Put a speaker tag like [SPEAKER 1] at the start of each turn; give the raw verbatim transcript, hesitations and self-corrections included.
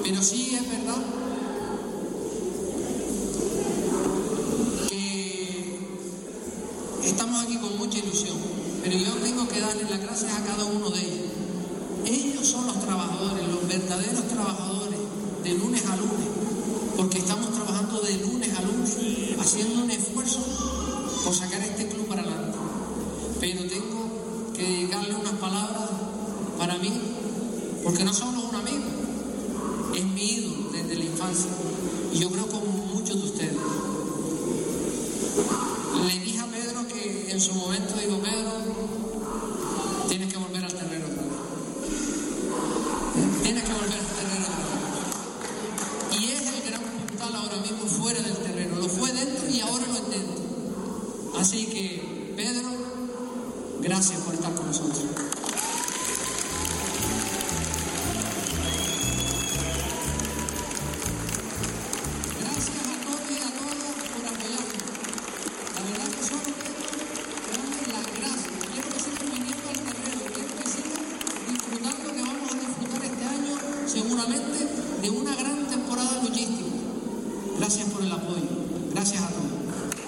[SPEAKER 1] Pero sí es verdad que estamos aquí con mucha ilusión, pero yo tengo que darles las gracias a cada uno de ellos. Ellos son los trabajadores, los verdaderos trabajadores, de lunes a lunes, porque estamos trabajando de lunes a lunes, haciendo un esfuerzo por sacar este club para adelante. Pero tengo que dedicarle unas palabras para mí, porque no solo es un amigo, es mi ídolo desde la infancia, y yo creo como muchos de ustedes. Le dije a Pedro que en su momento, digo, Pedro, tienes que volver al terreno otra vez. Tienes que volver al terreno otra vez. Y es el gran puntal ahora mismo fuera del terreno. Lo fue dentro y ahora lo es dentro. Así que, Pedro, gracias por estar con nosotros. Seguramente de una gran temporada logística. Gracias por el apoyo. Gracias a todos.